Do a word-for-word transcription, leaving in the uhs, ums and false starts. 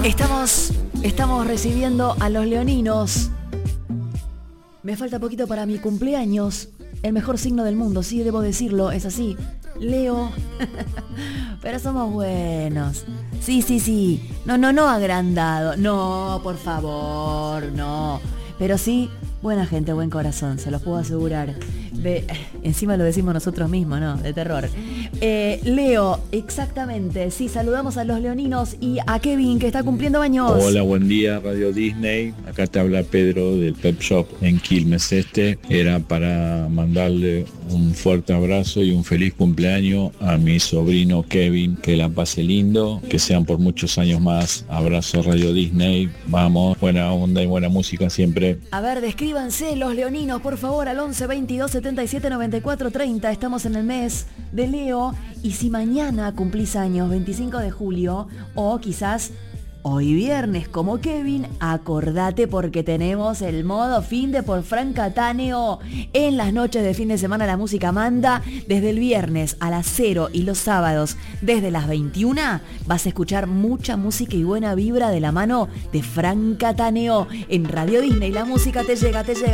Estamos, estamos recibiendo a los leoninos. Me falta poquito para mi cumpleaños. El mejor signo del mundo, sí, debo decirlo, es así. Leo. Pero somos buenos. Sí, sí, sí. No, no, no agrandado. No, por favor, no. Pero sí, buena gente, buen corazón, se los puedo asegurar. Ve, encima lo decimos nosotros mismos, ¿no? De terror. Eh, Leo, exactamente. Sí, saludamos a los leoninos y a Kevin, que está cumpliendo años. Hola, buen día, Radio Disney. Acá te habla Pedro del Pep Shop en Quilmes Este. Era para mandarle un fuerte abrazo y un feliz cumpleaños a mi sobrino Kevin. Que la pase lindo, que sean por muchos años más. Abrazo, Radio Disney. Vamos, buena onda y buena música siempre. A ver, descríbanse los leoninos, por favor, al once veintidós setenta y siete noventa y cuatro treinta. Estamos en el mes de Leo. Y si mañana cumplís años, veinticinco de julio, o quizás hoy viernes como Kevin, acordate porque tenemos el modo fin de por Frank Cattaneo. En las noches de fin de semana la música manda. Desde el viernes a las cero y los sábados desde las veintiuna vas a escuchar mucha música y buena vibra de la mano de Frank Cattaneo. En Radio Disney la música te llega, te llega.